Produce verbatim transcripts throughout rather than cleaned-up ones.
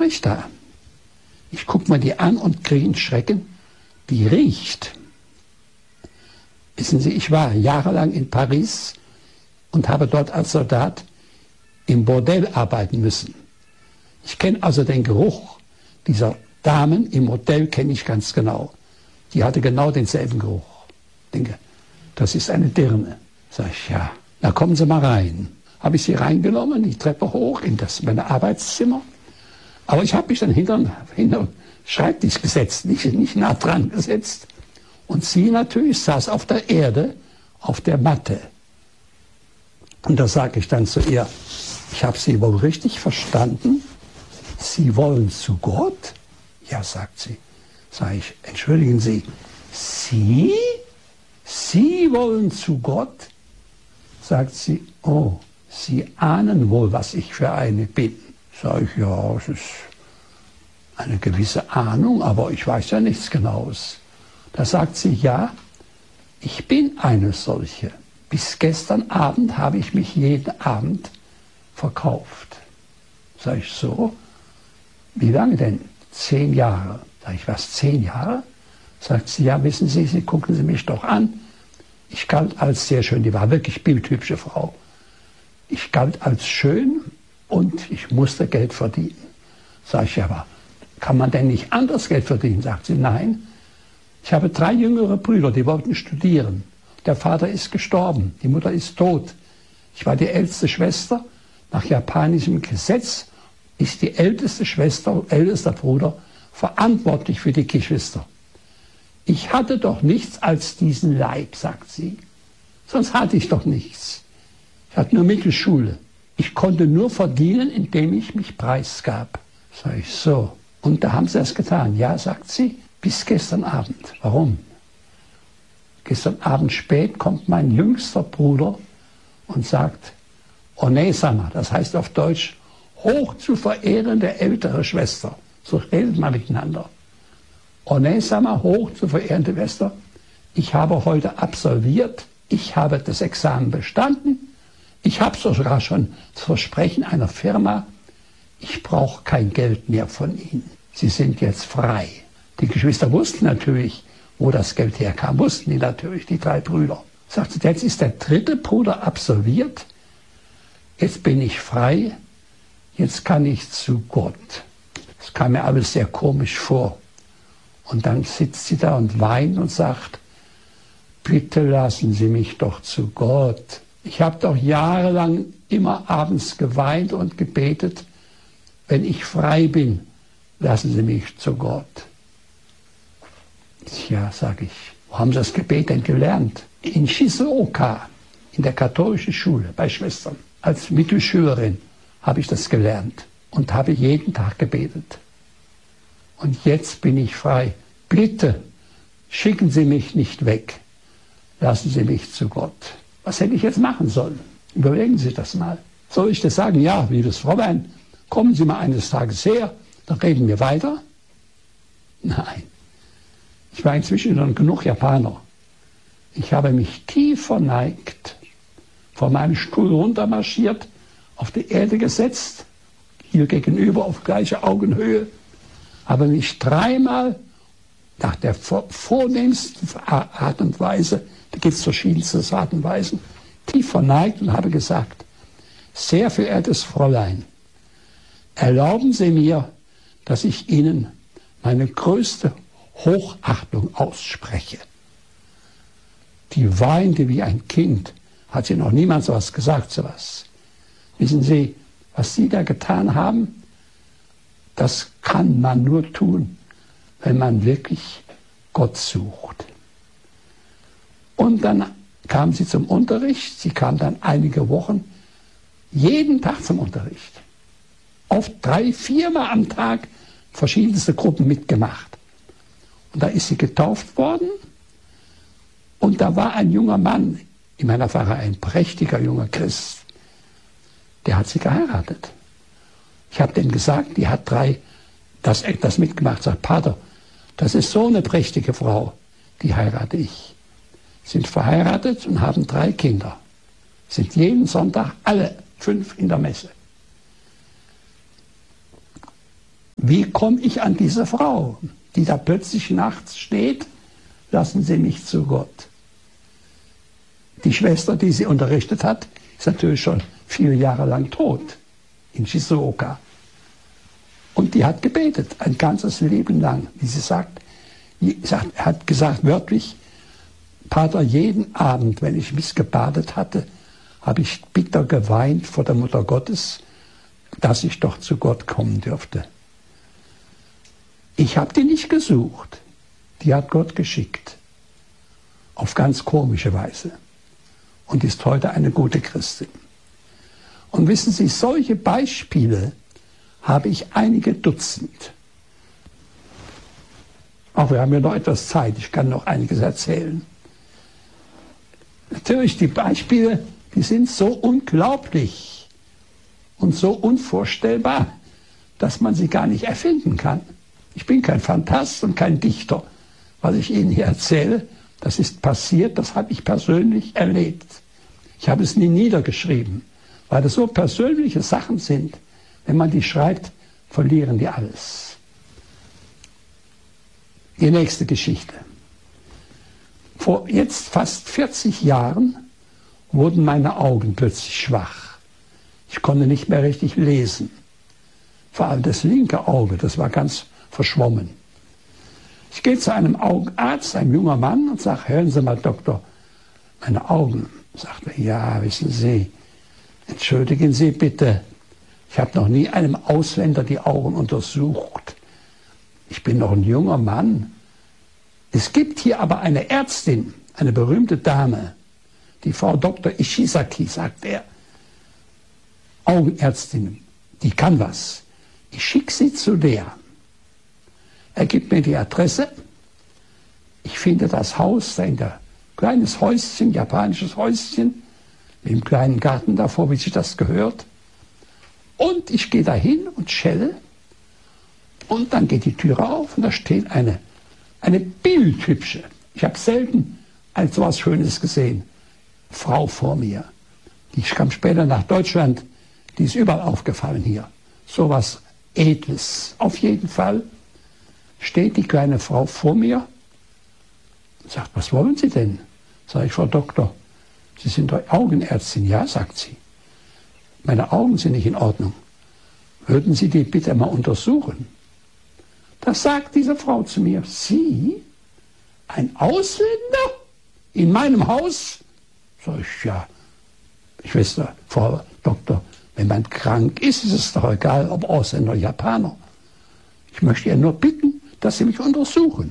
ich da? Ich gucke mir die an und kriege einen Schrecken. Die riecht. Wissen Sie, ich war jahrelang in Paris und habe dort als Soldat im Bordell arbeiten müssen. Ich kenne also den Geruch dieser Damen im Hotel, kenne ich ganz genau. Die hatte genau denselben Geruch. Ich denke, das ist eine Dirne. Sag ich, ja, na kommen Sie mal rein. Habe ich sie reingenommen, die Treppe hoch in das meine Arbeitszimmer. Aber ich habe mich dann hinter den Schreibtisch gesetzt, nicht, nicht nah dran gesetzt. Und sie natürlich saß auf der Erde, auf der Matte. Und da sage ich dann zu ihr, ich habe Sie wohl richtig verstanden. Sie wollen zu Gott? Ja, sagt sie. Sage ich, entschuldigen Sie, Sie? Sie wollen zu Gott? Sagt sie, oh, Sie ahnen wohl, was ich für eine bin. Sage ich, ja, es ist eine gewisse Ahnung, aber ich weiß ja nichts Genaues. Da sagt sie, ja, ich bin eine solche. Bis gestern Abend habe ich mich jeden Abend verkauft. Sag ich, so? Wie lange denn? Zehn Jahre. Sag ich, was, zehn Jahre? Sagt sie, ja, wissen Sie, Sie gucken Sie mich doch an. Ich galt als sehr schön, die war wirklich bildhübsche Frau. Ich galt als schön und ich musste Geld verdienen. Sag ich, aber kann man denn nicht anders Geld verdienen? Sagt sie, nein. Ich habe drei jüngere Brüder, die wollten studieren. Der Vater ist gestorben, die Mutter ist tot. Ich war die älteste Schwester. Nach japanischem Gesetz ist die älteste Schwester, ältester Bruder verantwortlich für die Geschwister. Ich hatte doch nichts als diesen Leib, sagt sie. Sonst hatte ich doch nichts. Ich hatte nur Mittelschule. Ich konnte nur verdienen, indem ich mich preisgab. Sag ich, so. Und da haben sie es getan. Ja, sagt sie, bis gestern Abend. Warum? Gestern Abend spät kommt mein jüngster Bruder und sagt, Onesama, das heißt auf Deutsch, hoch zu verehrende ältere Schwester. So redet man miteinander. Onesama, hoch zu verehrende Schwester, ich habe heute absolviert, ich habe das Examen bestanden, ich habe sogar schon das Versprechen einer Firma, ich brauche kein Geld mehr von Ihnen. Sie sind jetzt frei. Die Geschwister wussten natürlich, wo das Geld herkam, wussten die natürlich, die drei Brüder. Sagte, jetzt ist der dritte Bruder absolviert, jetzt bin ich frei, jetzt kann ich zu Gott. Das kam mir alles sehr komisch vor. Und dann sitzt sie da und weint und sagt, bitte lassen Sie mich doch zu Gott. Ich habe doch jahrelang immer abends geweint und gebetet, wenn ich frei bin, lassen Sie mich zu Gott. Tja, sage ich, wo haben Sie das Gebet denn gelernt? In Shizuoka, in der katholischen Schule bei Schwestern. Als Mittelschülerin habe ich das gelernt und habe jeden Tag gebetet. Und jetzt bin ich frei. Bitte, schicken Sie mich nicht weg. Lassen Sie mich zu Gott. Was hätte ich jetzt machen sollen? Überlegen Sie das mal. Soll ich das sagen? Ja, liebes Fräulein, kommen Sie mal eines Tages her, dann reden wir weiter. Nein. Ich war inzwischen schon genug Japaner. Ich habe mich tief verneigt, von meinem Stuhl runtermarschiert, auf die Erde gesetzt, hier gegenüber auf gleicher Augenhöhe, habe mich dreimal nach der vornehmsten Art und Weise, da gibt es verschiedenste Arten und Weisen, tief verneigt und habe gesagt, sehr verehrtes Fräulein, erlauben Sie mir, dass ich Ihnen meine größte Hochachtung ausspreche. Die weinte wie ein Kind, hat sie noch niemand sowas gesagt, sowas. Wissen Sie, was Sie da getan haben? Das kann man nur tun, wenn man wirklich Gott sucht. Und dann kam sie zum Unterricht, sie kam dann einige Wochen, jeden Tag zum Unterricht. Oft drei, viermal am Tag verschiedenste Gruppen mitgemacht. Und da ist sie getauft worden und da war ein junger Mann in meiner Pfarrei, ein prächtiger junger Christ, der hat sie geheiratet. Ich habe denen gesagt, die hat drei, das, das mitgemacht, sagt, Pater, das ist so eine prächtige Frau, die heirate ich. Sind verheiratet und haben drei Kinder. Sind jeden Sonntag alle fünf in der Messe. Wie komme ich an diese Frau, die da plötzlich nachts steht? Lassen Sie mich zu Gott. Die Schwester, die sie unterrichtet hat, ist natürlich schon viele Jahre lang tot, in Shizuoka. Und die hat gebetet, ein ganzes Leben lang. Wie sie sagt, sie hat gesagt wörtlich, Pater, jeden Abend, wenn ich mich gebadet hatte, habe ich bitter geweint vor der Mutter Gottes, dass ich doch zu Gott kommen dürfte. Ich habe die nicht gesucht, die hat Gott geschickt, auf ganz komische Weise, und ist heute eine gute Christin. Und wissen Sie, solche Beispiele habe ich einige Dutzend. Auch wir haben ja noch etwas Zeit, ich kann noch einiges erzählen. Natürlich, die Beispiele, die sind so unglaublich und so unvorstellbar, dass man sie gar nicht erfinden kann. Ich bin kein Phantast und kein Dichter. Was ich Ihnen hier erzähle, das ist passiert, das habe ich persönlich erlebt. Ich habe es nie niedergeschrieben, weil das so persönliche Sachen sind. Wenn man die schreibt, verlieren die alles. Die nächste Geschichte. Vor jetzt fast vierzig Jahren wurden meine Augen plötzlich schwach. Ich konnte nicht mehr richtig lesen. Vor allem das linke Auge, das war ganz verschwommen. Ich gehe zu einem Augenarzt, einem junger Mann, und sage, hören Sie mal, Doktor, meine Augen. Sagt er, ja, wissen Sie, entschuldigen Sie bitte, ich habe noch nie einem Ausländer die Augen untersucht. Ich bin noch ein junger Mann. Es gibt hier aber eine Ärztin, eine berühmte Dame, die Frau Doktor Ishizaki, sagt er, Augenärztin, die kann was. Ich schicke Sie zu der. Er gibt mir die Adresse. Ich finde das Haus, da in der kleines Häuschen, japanisches Häuschen, mit einem kleinen Garten davor, wie sich das gehört. Und ich gehe dahin und schelle. Und dann geht die Türe auf und da steht eine, eine bildhübsche, ich habe selten ein so was Schönes gesehen, Frau vor mir. Die kam später nach Deutschland, die ist überall aufgefallen hier. So was Edles. Auf jeden Fall steht die kleine Frau vor mir und sagt, was wollen Sie denn? Sag ich, Frau Doktor, Sie sind doch Augenärztin. Ja, sagt sie. Meine Augen sind nicht in Ordnung. Würden Sie die bitte mal untersuchen? Das sagt diese Frau zu mir. Sie? Ein Ausländer? In meinem Haus? Sag ich, ja. Ich weiß doch, Frau Doktor, wenn man krank ist, ist es doch egal, ob Ausländer oder Japaner. Ich möchte ja nur bitten, dass Sie mich untersuchen.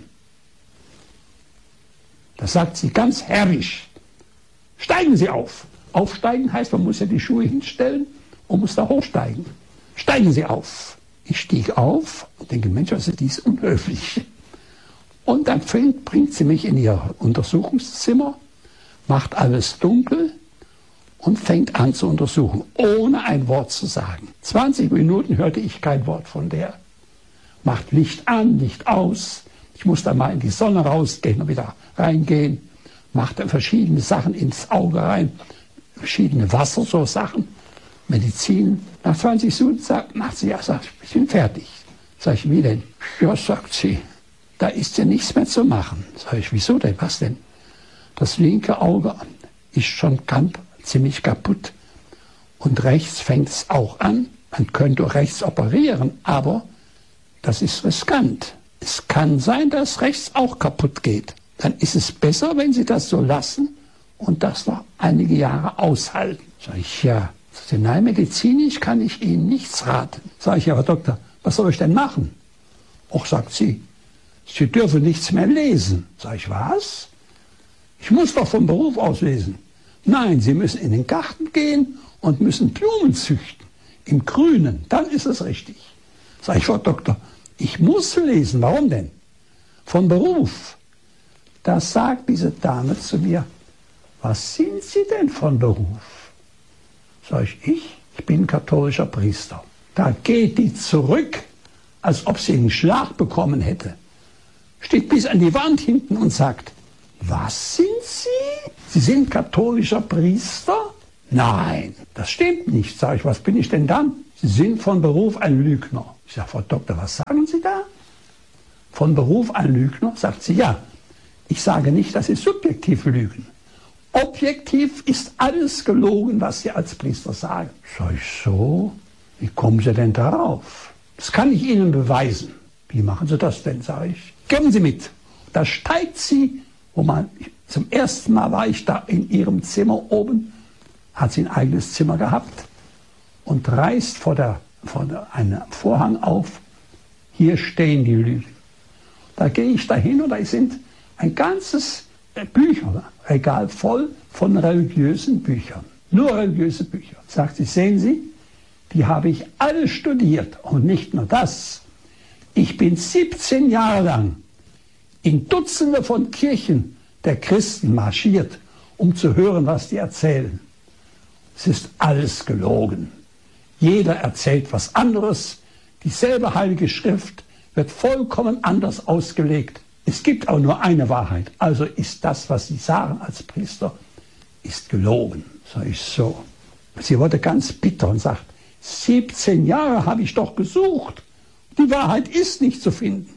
Das sagt sie ganz herrisch. Steigen Sie auf. Aufsteigen heißt, man muss ja die Schuhe hinstellen und muss da hochsteigen. Steigen Sie auf. Ich stieg auf und denke, Mensch, was ist dies unhöflich. Und dann bringt, bringt sie mich in ihr Untersuchungszimmer, macht alles dunkel und fängt an zu untersuchen, ohne ein Wort zu sagen. zwanzig Minuten hörte ich kein Wort von der. Macht Licht an, Licht aus. Ich muss dann mal in die Sonne rausgehen und wieder reingehen. Macht dann verschiedene Sachen ins Auge rein, verschiedene Wasser, so Sachen, Medizin. Nach zwanzig Minuten sagt, macht sie, ja, sagt, ich bin fertig. Sag ich, wie denn? Ja, sagt sie, da ist ja nichts mehr zu machen. Sag ich, wieso denn? Was denn? Das linke Auge ist schon ganz, ziemlich kaputt. Und rechts fängt es auch an. Man könnte rechts operieren, aber das ist riskant. Es kann sein, dass rechts auch kaputt geht. Dann ist es besser, wenn Sie das so lassen und das noch einige Jahre aushalten. Sag ich, ja. Sag ich, nein, medizinisch kann ich Ihnen nichts raten. Sag ich, aber Doktor, was soll ich denn machen? Och, sagt sie, Sie dürfen nichts mehr lesen. Sag ich, was? Ich muss doch vom Beruf aus lesen. Nein, Sie müssen in den Garten gehen und müssen Blumen züchten. Im Grünen, dann ist es richtig. Sag ich, Frau Doktor, ich muss lesen. Warum denn? Von Beruf. Da sagt diese Dame zu mir, was sind Sie denn von Beruf? Sag ich, ich, ich bin katholischer Priester. Da geht die zurück, als ob sie einen Schlag bekommen hätte. Steht bis an die Wand hinten und sagt, was sind Sie? Sie sind katholischer Priester? Nein, das stimmt nicht. Sag ich, was bin ich denn dann? Sie sind von Beruf ein Lügner. Ich sage, Frau Doktor, was sagen Sie da? Von Beruf ein Lügner? Sagt sie, ja. Ich sage nicht, dass Sie subjektiv lügen. Objektiv ist alles gelogen, was Sie als Priester sagen. Sag ich, so? Wie kommen Sie denn darauf? Das kann ich Ihnen beweisen. Wie machen Sie das denn, sage ich. Geben Sie mit. Da steigt sie, wo man, zum ersten Mal war ich da in ihrem Zimmer oben, hat sie ein eigenes Zimmer gehabt und reißt vor der, vor der einen Vorhang auf, hier stehen die Lügen. Da gehe ich dahin und da sind ein ganzes Bücherregal voll von religiösen Büchern. Nur religiöse Bücher. Sagt sie, sehen Sie, die habe ich alle studiert. Und nicht nur das. Ich bin siebzehn Jahre lang in Dutzende von Kirchen der Christen marschiert, um zu hören, was die erzählen. Es ist alles gelogen. Jeder erzählt was anderes. Dieselbe Heilige Schrift wird vollkommen anders ausgelegt. Es gibt auch nur eine Wahrheit. Also ist das, was Sie sagen als Priester, ist gelogen. Sag ich, so. Sie wurde ganz bitter und sagt, siebzehn Jahre habe ich doch gesucht. Die Wahrheit ist nicht zu finden.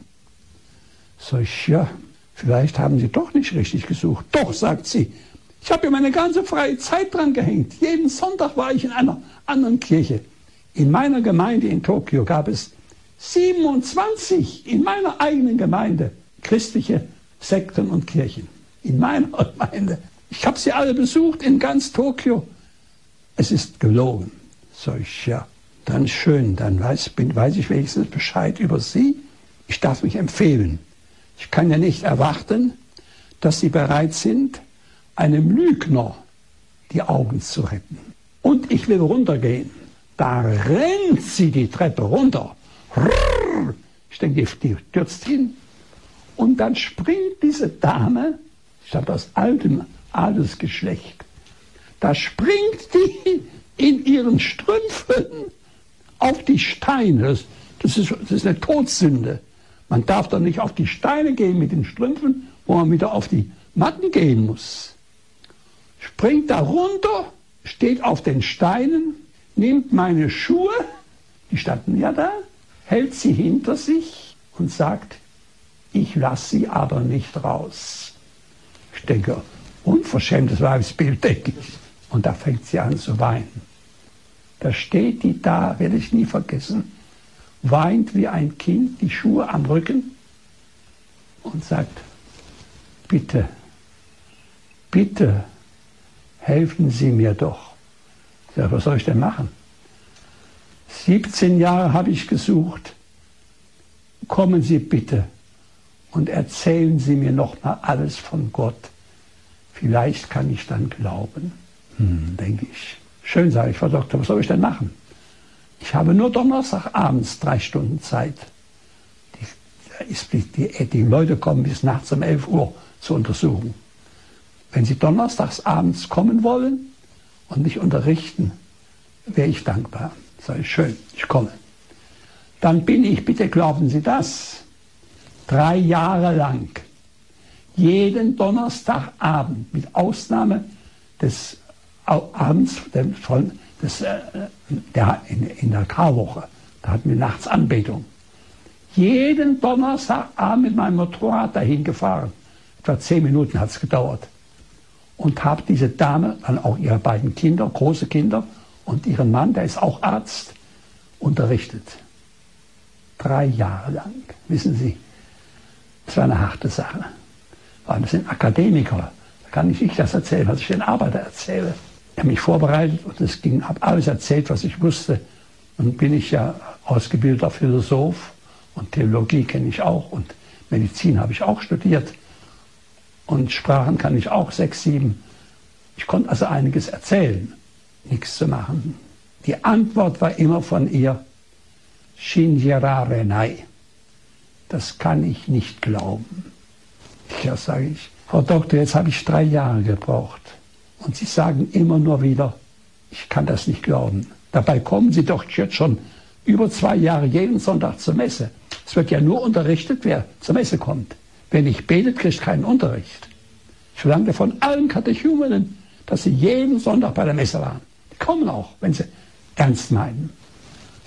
Sag ich, ja, vielleicht haben Sie doch nicht richtig gesucht. Doch, sagt sie, ich habe mir meine ganze freie Zeit dran gehängt. Jeden Sonntag war ich in einer anderen Kirche. In meiner Gemeinde in Tokio gab es siebenundzwanzig, in meiner eigenen Gemeinde, christliche Sekten und Kirchen. In meiner Gemeinde. Ich habe sie alle besucht in ganz Tokio. Es ist gelogen. Sag ich, ja, dann schön, dann weiß, bin, weiß ich wenigstens Bescheid über Sie. Ich darf mich empfehlen. Ich kann ja nicht erwarten, dass Sie bereit sind, einem Lügner die Augen zu retten. Und ich will runtergehen. Da rennt sie die Treppe runter. Ich denke, die stürzt hin. Und dann springt diese Dame, ich habe aus altem Adelsgeschlecht, da springt die in ihren Strümpfen auf die Steine. Das, das, ist, das ist eine Todsünde. Man darf doch nicht auf die Steine gehen mit den Strümpfen, wo man wieder auf die Matten gehen muss. Springt da runter, steht auf den Steinen, nimmt meine Schuhe, die standen ja da, hält sie hinter sich und sagt, ich lasse sie aber nicht raus. Ich denke, unverschämtes Weibsbild, denke ich. Und da fängt sie an zu weinen. Da steht die da, werde ich nie vergessen, weint wie ein Kind, die Schuhe am Rücken und sagt, bitte, bitte, helfen Sie mir doch. Ich sage, was soll ich denn machen? siebzehn Jahre habe ich gesucht. Kommen Sie bitte und erzählen Sie mir noch mal alles von Gott. Vielleicht kann ich dann glauben. Hm, denke ich. Schön, sage ich, Frau Doktor, was soll ich denn machen? Ich habe nur Donnerstagabends drei Stunden Zeit. Die, die, die Leute kommen bis nachts um elf Uhr zur Untersuchung. Wenn Sie donnerstags abends kommen wollen und mich unterrichten, wäre ich dankbar. Sage ich, schön, ich komme. Dann bin ich, bitte glauben Sie das, drei Jahre lang, jeden Donnerstagabend, mit Ausnahme des Abends von, des, äh, der, in, in der Karwoche, da hatten wir nachts Anbetung, jeden Donnerstagabend mit meinem Motorrad dahin gefahren. Etwa zehn Minuten hat es gedauert. Und habe diese Dame, dann auch ihre beiden Kinder, große Kinder, und ihren Mann, der ist auch Arzt, unterrichtet. Drei Jahre lang, wissen Sie. Das war eine harte Sache. Weil das sind Akademiker. Da kann nicht ich das erzählen, was ich den Arbeiter erzähle. Ich habe mich vorbereitet und es ging, habe alles erzählt, was ich wusste. Und bin ich ja ausgebildeter Philosoph und Theologie kenne ich auch und Medizin habe ich auch studiert. Und Sprachen kann ich auch, sechs, sieben. Ich konnte also einiges erzählen, nichts zu machen. Die Antwort war immer von ihr, Shinjirare nai. Das kann ich nicht glauben. Ja, sage ich, Frau Doktor, jetzt habe ich drei Jahre gebraucht. Und Sie sagen immer nur wieder, ich kann das nicht glauben. Dabei kommen Sie doch jetzt schon über zwei Jahre jeden Sonntag zur Messe. Es wird ja nur unterrichtet, wer zur Messe kommt. Wer nicht betet, kriegt keinen Unterricht. Ich verlange von allen Katechumenen, dass sie jeden Sonntag bei der Messe waren. Die kommen auch, wenn sie ernst meinen.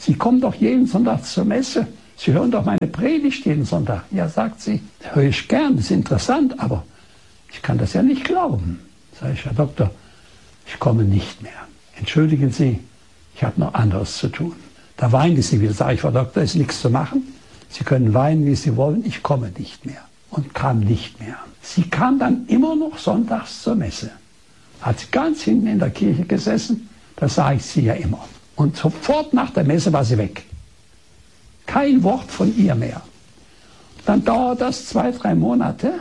Sie kommen doch jeden Sonntag zur Messe. Sie hören doch meine Predigt jeden Sonntag. Ja, sagt sie, höre ich gern, das ist interessant, aber ich kann das ja nicht glauben. Sag ich, Herr Doktor, ich komme nicht mehr. Entschuldigen Sie, ich habe noch anderes zu tun. Da weinte sie wieder. Sag ich, Frau Doktor, ist nichts zu machen. Sie können weinen, wie Sie wollen, ich komme nicht mehr. Und kam nicht mehr. Sie kam dann immer noch sonntags zur Messe. Hat sie ganz hinten in der Kirche gesessen, da sah ich sie ja immer. Und sofort nach der Messe war sie weg. Kein Wort von ihr mehr. Dann dauert das zwei, drei Monate.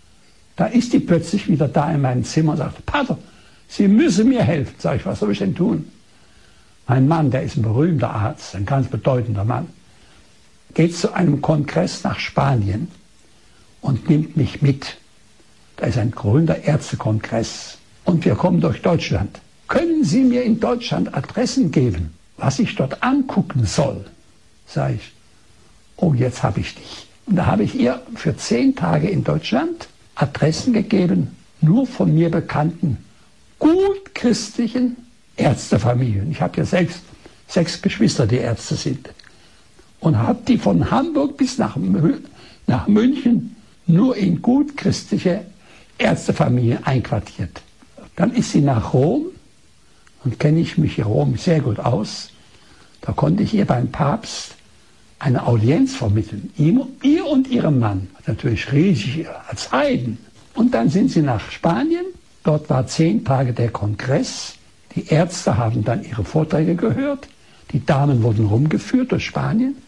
Da ist die plötzlich wieder da in meinem Zimmer und sagt, Pater, Sie müssen mir helfen. Sag ich, was soll ich denn tun? Mein Mann, der ist ein berühmter Arzt, ein ganz bedeutender Mann, geht zu einem Kongress nach Spanien und nimmt mich mit. Da ist ein berühmter Ärztekongress und wir kommen durch Deutschland. Können Sie mir in Deutschland Adressen geben, was ich dort angucken soll? Sag ich, oh, jetzt habe ich dich. Und da habe ich ihr für zehn Tage in Deutschland Adressen gegeben, nur von mir bekannten, gut christlichen Ärztefamilien. Ich habe ja selbst sechs Geschwister, die Ärzte sind. Und habe die von Hamburg bis nach, nach München nur in gut christliche Ärztefamilien einquartiert. Dann ist sie nach Rom, und kenne ich mich in Rom sehr gut aus, da konnte ich ihr beim Papst eine Audienz vermitteln. Ihr und ihrem Mann, natürlich riesig als Heiden. Und dann sind sie nach Spanien, dort war zehn Tage der Kongress, die Ärzte haben dann ihre Vorträge gehört, die Damen wurden rumgeführt durch Spanien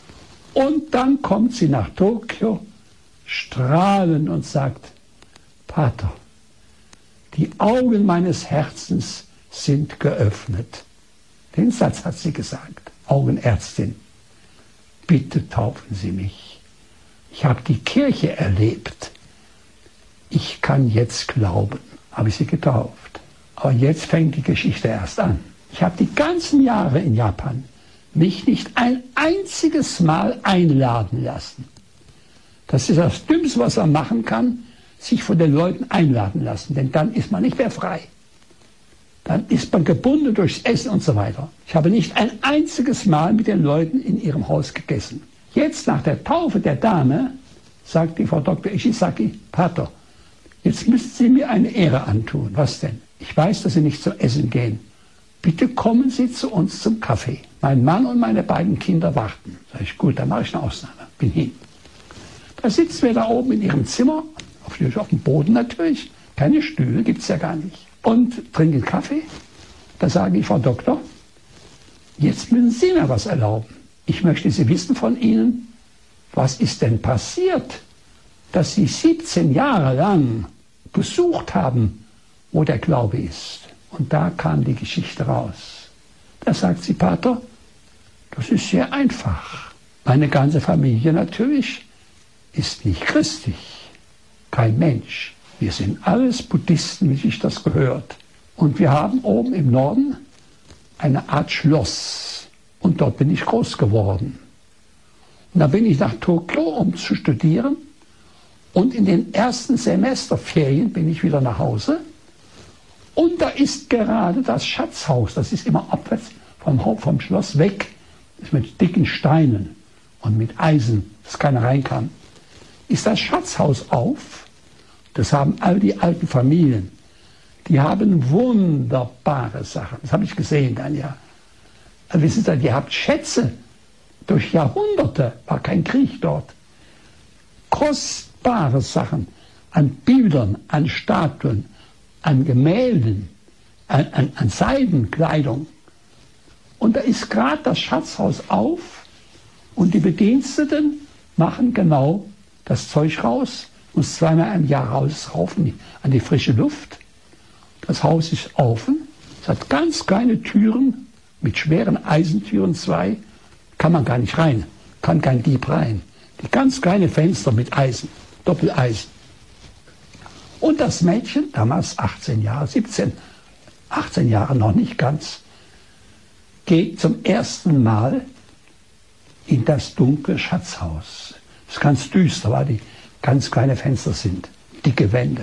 und dann kommt sie nach Tokio, strahlend und sagt, Pater, die Augen meines Herzens sind geöffnet. Den Satz hat sie gesagt, Augenärztin, bitte taufen Sie mich. Ich habe die Kirche erlebt. Ich kann jetzt glauben, habe ich sie getauft. Aber jetzt fängt die Geschichte erst an. Ich habe die ganzen Jahre in Japan mich nicht ein einziges Mal einladen lassen. Das ist das Dümmste, was man machen kann, sich von den Leuten einladen lassen. Denn dann ist man nicht mehr frei. Dann ist man gebunden durchs Essen und so weiter. Ich habe nicht ein einziges Mal mit den Leuten in ihrem Haus gegessen. Jetzt nach der Taufe der Dame, sagt die Frau Doktor Ishizaki, Pater, jetzt müssen Sie mir eine Ehre antun. Was denn? Ich weiß, dass Sie nicht zum Essen gehen. Bitte kommen Sie zu uns zum Kaffee. Mein Mann und meine beiden Kinder warten. Sag ich, gut, dann mache ich eine Ausnahme. Bin hin. Da sitzen wir da oben in ihrem Zimmer, auf, auf dem Boden natürlich. Keine Stühle, gibt es ja gar nicht. Und trinken Kaffee. Da sage ich, Frau Doktor, jetzt müssen Sie mir was erlauben. Ich möchte Sie wissen von Ihnen, was ist denn passiert, dass Sie siebzehn Jahre lang gesucht haben, wo der Glaube ist. Und da kam die Geschichte raus. Da sagt sie, Pater, das ist sehr einfach. Meine ganze Familie natürlich ist nicht christlich. Kein Mensch. Wir sind alles Buddhisten, wie sich das gehört. Und wir haben oben im Norden eine Art Schloss. Und dort bin ich groß geworden. Und da bin ich nach Tokio, um zu studieren. Und in den ersten Semesterferien bin ich wieder nach Hause. Und da ist gerade das Schatzhaus, das ist immer abwärts vom, vom Schloss weg, ist mit dicken Steinen und mit Eisen, dass keiner rein kann. Ist das Schatzhaus auf, das haben all die alten Familien, die haben wunderbare Sachen, das habe ich gesehen dann ja. Also wissen Sie, die habt Schätze, durch Jahrhunderte war kein Krieg dort. Kostbare Sachen an Bildern, an Statuen, an Gemälden, an, an, an Seidenkleidung. Und da ist gerade das Schatzhaus auf und die Bediensteten machen genau das Zeug raus, muss zweimal im Jahr rausraufen an die frische Luft. Das Haus ist offen, es hat ganz kleine Türen mit schweren Eisentüren, zwei, kann man gar nicht rein, kann kein Dieb rein. Die ganz kleine Fenster mit Eisen, Doppeleisen. Und das Mädchen, damals achtzehn Jahre, siebzehn, achtzehn Jahre noch nicht ganz, geht zum ersten Mal in das dunkle Schatzhaus. Es ist ganz düster, weil die ganz kleine Fenster sind, dicke Wände.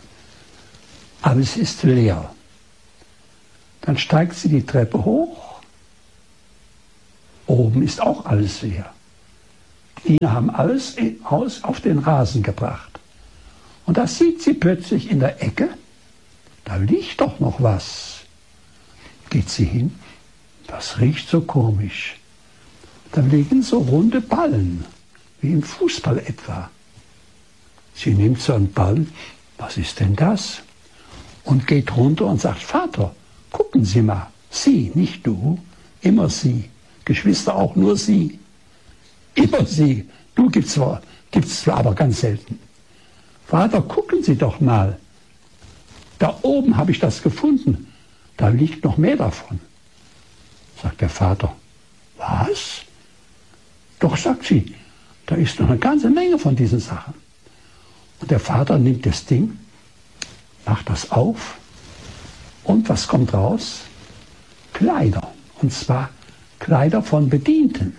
Aber es ist leer. Dann steigt sie die Treppe hoch Oben ist auch alles leer. Die Diener haben alles aus auf den Rasen gebracht. Und da sieht sie plötzlich in der Ecke, da liegt doch noch was. Geht sie hin, das riecht so komisch. Da liegen so runde Ballen, wie im Fußball etwa. Sie nimmt so einen Ball, was ist denn das? Und geht runter und sagt, Vater, gucken Sie mal, Sie, nicht du, immer Sie, Geschwister auch nur Sie, immer Sie, du gibt's zwar, gibt's zwar aber ganz selten. Vater, gucken Sie doch mal, da oben habe ich das gefunden, da liegt noch mehr davon. Sagt der Vater, was? Doch, sagt sie, da ist noch eine ganze Menge von diesen Sachen. Und der Vater nimmt das Ding, macht das auf und was kommt raus? Kleider, und zwar Kleider von Bedienten.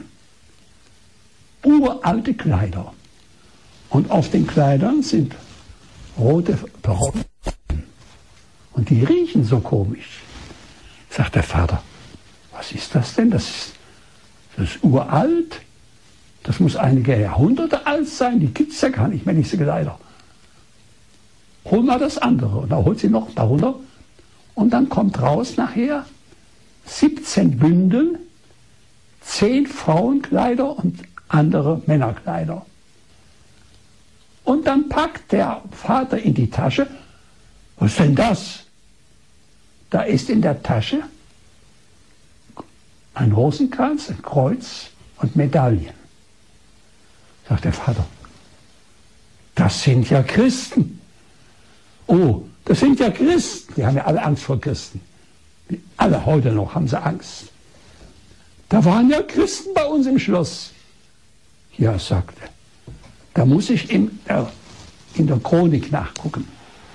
Uralte Kleider. Und auf den Kleidern sind rote Perücken. Und die riechen so komisch. Sagt der Vater, was ist das denn? Das ist, das ist uralt. Das muss einige Jahrhunderte alt sein. Die gibt es ja gar nicht mehr, diese Kleider. Hol mal das andere. Und da holt sie noch darunter. Und dann kommt raus nachher siebzehn Bündel, zehn Frauenkleider und andere Männerkleider. Und dann packt der Vater in die Tasche. Was ist denn das? Da ist in der Tasche ein Rosenkranz, ein Kreuz und Medaillen. Sagt der Vater, das sind ja Christen. Oh, das sind ja Christen. Die haben ja alle Angst vor Christen. Alle heute noch haben sie Angst. Da waren ja Christen bei uns im Schloss. Ja, sagte er. Da muss ich in der, in der Chronik nachgucken.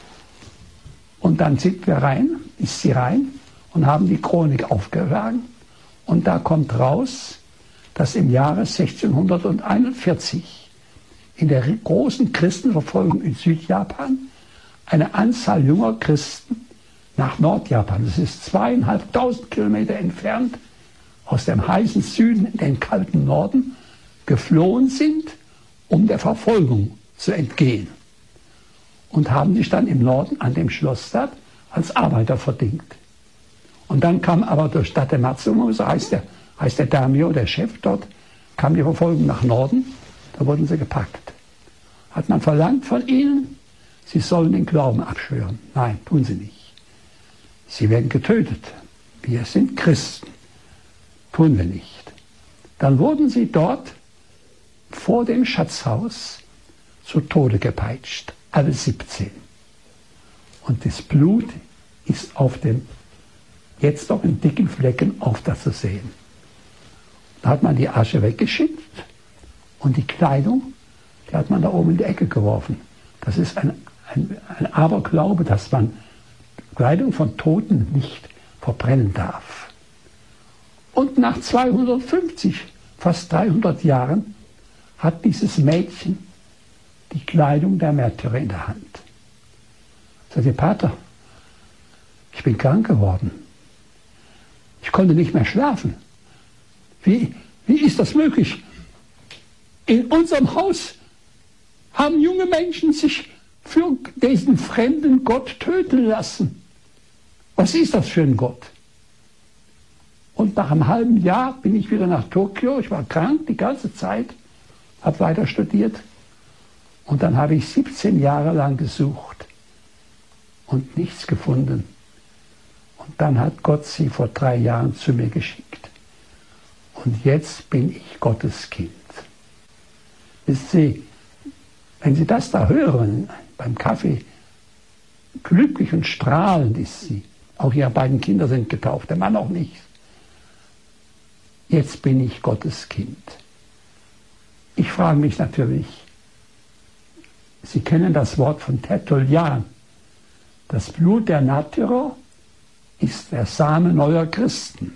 Und dann sind wir rein, ist sie rein und haben die Chronik aufgeschlagen. Und da kommt raus, dass im Jahre sechzehnhunderteinundvierzig in der großen Christenverfolgung in Südjapan eine Anzahl junger Christen nach Nordjapan, das ist zweieinhalbtausend Kilometer entfernt, aus dem heißen Süden in den kalten Norden, geflohen sind, um der Verfolgung zu entgehen. Und haben sich dann im Norden an dem Schloss dort als Arbeiter verdingt. Und dann kam aber durch Date Matsumoto, so heißt der, heißt der Daimyo, der Chef dort, kam die Verfolgung nach Norden, da wurden sie gepackt. Hat man verlangt von ihnen, sie sollen den Glauben abschwören. Nein, tun sie nicht. Sie werden getötet. Wir sind Christen. Tun wir nicht. Dann wurden sie dort vor dem Schatzhaus zu Tode gepeitscht. Alle siebzehn. Und das Blut ist auf dem, jetzt noch in dicken Flecken auf das zu sehen. Da hat man die Asche weggeschickt und die Kleidung, die hat man da oben in die Ecke geworfen. Das ist ein, ein, ein Aberglaube, dass man Kleidung von Toten nicht verbrennen darf. Und nach zweihundertfünfzig, fast dreihundert Jahren, hat dieses Mädchen die Kleidung der Märtyrer in der Hand. Sagt der Pater, ich bin krank geworden. Ich konnte nicht mehr schlafen. Wie, wie ist das möglich? In unserem Haus haben junge Menschen sich für diesen fremden Gott töten lassen. Was ist das für ein Gott? Und nach einem halben Jahr bin ich wieder nach Tokio. Ich war krank die ganze Zeit, habe weiter studiert. Und dann habe ich siebzehn Jahre lang gesucht und nichts gefunden. Und dann hat Gott sie vor drei Jahren zu mir geschickt. Und jetzt bin ich Gottes Kind. Wissen Sie, wenn Sie das da hören, beim Kaffee, glücklich und strahlend ist sie. Auch ihre beiden Kinder sind getauft, der Mann auch nicht. Jetzt bin ich Gottes Kind. Ich frage mich natürlich, Sie kennen das Wort von Tertullian. Das Blut der Märtyrer ist der Same neuer Christen.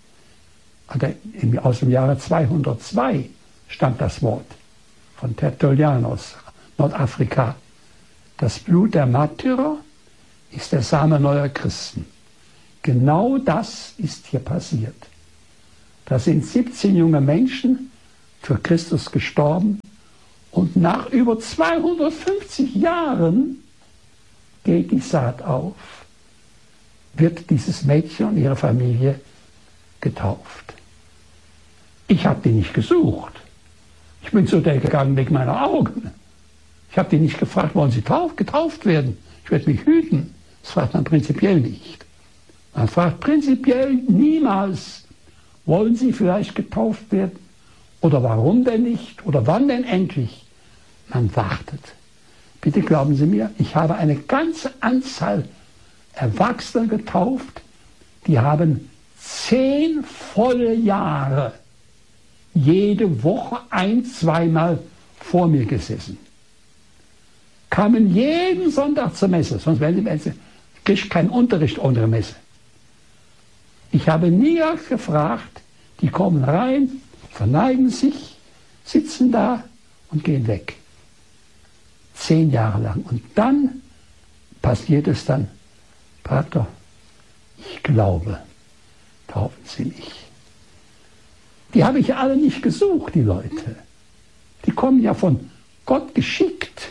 Aus dem Jahre zweihundertzwei stammt das Wort von Tertullian aus Nordafrika. Das Blut der Märtyrer ist der Same neuer Christen. Genau das ist hier passiert. Da sind siebzehn junge Menschen für Christus gestorben und nach über zweihundertfünfzig Jahren geht die Saat auf, wird dieses Mädchen und ihre Familie getauft. Ich habe die nicht gesucht. Ich bin zu der gegangen wegen meiner Augen. Ich habe die nicht gefragt, wollen sie tauf, getauft werden? Ich werde mich hüten. Das fragt man prinzipiell nicht. Man fragt prinzipiell niemals, wollen sie vielleicht getauft werden? Oder warum denn nicht? Oder wann denn endlich? Man wartet. Bitte glauben Sie mir, ich habe eine ganze Anzahl Erwachsener getauft, die haben zehn volle Jahre jede Woche ein-, zweimal vor mir gesessen. Kamen jeden Sonntag zur Messe, sonst werden die Messe, kriegt keinen Unterricht ohne Messe. Ich habe nie gefragt, die kommen rein, verneigen sich, sitzen da und gehen weg. Zehn Jahre lang. Und dann passiert es dann, Pater, ich glaube, taufen Sie mich. Die habe ich alle nicht gesucht, die Leute. Die kommen ja von Gott geschickt.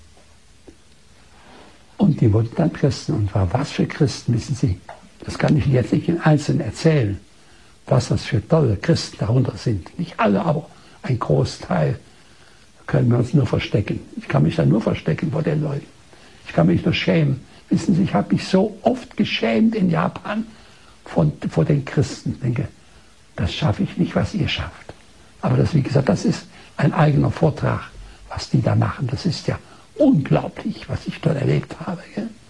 Und die wurden dann Christen. Und war was für Christen, wissen Sie? Das kann ich jetzt nicht in Einzelnen erzählen, was das für tolle Christen darunter sind. Nicht alle, aber ein Großteil. Da können wir uns nur verstecken. Ich kann mich da nur verstecken vor den Leuten. Ich kann mich nur schämen. Wissen Sie, ich habe mich so oft geschämt in Japan von, vor den Christen. Ich denke, das schaffe ich nicht, was ihr schafft. Aber das, wie gesagt, das ist ein eigener Vortrag, was die da machen. Das ist ja unglaublich, was ich dort erlebt habe. Gell?